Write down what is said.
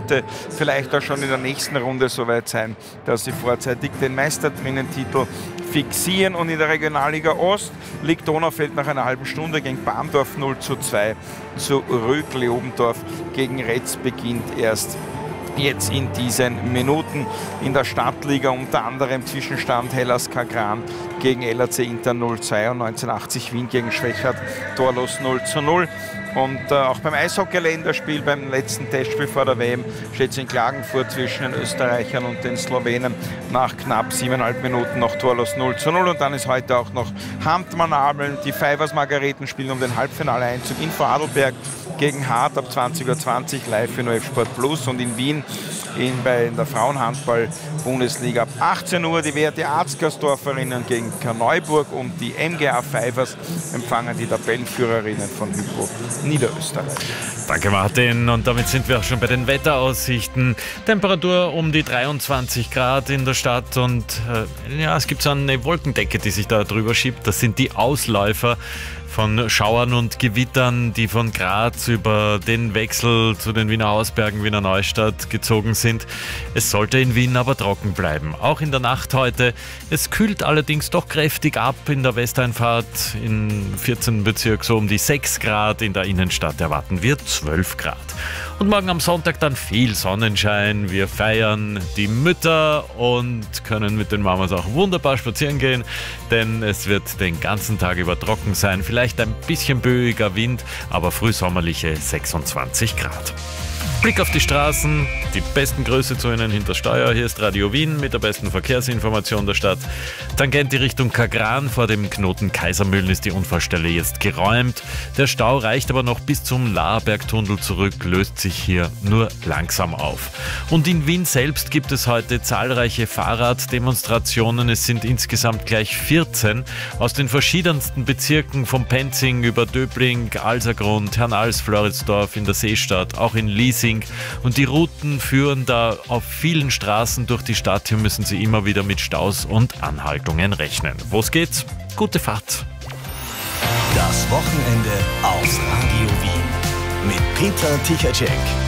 könnte vielleicht auch schon in der nächsten Runde soweit sein, dass sie vorzeitig den Meistertrainertitel fixieren. Und in der Regionalliga Ost liegt Donaufeld nach einer halben Stunde gegen Barmdorf 0:2 zurück. Leobendorf gegen Retz beginnt erst jetzt in diesen Minuten. In der Stadtliga unter anderem Zwischenstand Hellas Kagran gegen LAC Inter 0:2 und 1980 Wien gegen Schwechat torlos 0:0. Und auch beim Eishockey-Länderspiel, beim letzten Testspiel vor der WM, steht es in Klagenfurt zwischen den Österreichern und den Slowenen nach knapp 7,5 Minuten noch torlos 0:0. Und dann ist heute auch noch Hamptmann-Ameln. Die Fivers Margareten spielen um den Halbfinale-Einzug in Vorarlberg gegen Hart ab 20:20 Uhr live in OF Sport Plus. Und in Wien in der Frauenhandball-Bundesliga ab 18 Uhr die WRT Arzgersdorferinnen gegen Karneuburg und die MGA Fivers empfangen die Tabellenführerinnen von Hypo Niederösterreich. Danke Martin, und damit sind wir auch schon bei den Wetteraussichten. Temperatur um die 23 Grad in der Stadt und ja, es gibt so eine Wolkendecke, die sich da drüber schiebt. Das sind die Ausläufer von Schauern und Gewittern, die von Graz über den Wechsel zu den Wiener Hausbergen, Wiener Neustadt gezogen sind. Es sollte in Wien aber trocken bleiben. Auch in der Nacht heute. Es kühlt allerdings doch kräftig ab in der Westeinfahrt. In 14 Bezirk so um die 6 Grad. In der Innenstadt erwarten wir 12 Grad. Und morgen am Sonntag dann viel Sonnenschein. Wir feiern die Mütter und können mit den Mamas auch wunderbar spazieren gehen, denn es wird den ganzen Tag über trocken sein. Vielleicht ein bisschen böiger Wind, aber frühsommerliche 26 Grad. Blick auf die Straßen, die besten Grüße zu Ihnen hinter Steuer. Hier ist Radio Wien mit der besten Verkehrsinformation der Stadt. Tangent die Richtung Kagran, vor dem Knoten Kaisermühlen ist die Unfallstelle jetzt geräumt. Der Stau reicht aber noch bis zum Laarbergtunnel zurück, löst sich hier nur langsam auf. Und in Wien selbst gibt es heute zahlreiche Fahrraddemonstrationen. Es sind insgesamt gleich 14 aus den verschiedensten Bezirken, vom Penzing über Döbling, Alsergrund, Hernals, Floridsdorf, in der Seestadt, auch in Liesing. Und die Routen führen da auf vielen Straßen durch die Stadt. Hier müssen Sie immer wieder mit Staus und Anhaltungen rechnen. Wo's geht's? Gute Fahrt! Das Wochenende auf Radio Wien mit Peter Tichatschek.